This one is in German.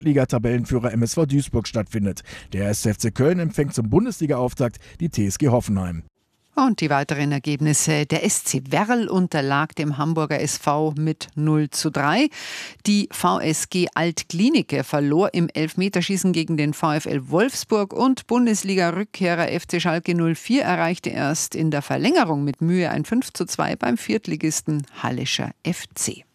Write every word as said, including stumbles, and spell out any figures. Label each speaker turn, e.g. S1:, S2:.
S1: Liga-Tabellenführer M S V Duisburg stattfindet. Der erste F C Köln empfängt zum Bundesliga-Auftakt die T S G Hoffenheim.
S2: Und die weiteren Ergebnisse: Der S C Werl unterlag dem Hamburger S V mit null zu drei. Die V S G Alt-Glienicke verlor im Elfmeterschießen gegen den VfL Wolfsburg und Bundesliga-Rückkehrer F C Schalke null vier erreichte erst in der Verlängerung mit Mühe ein fünf zu zwei beim Viertligisten Hallischer F C.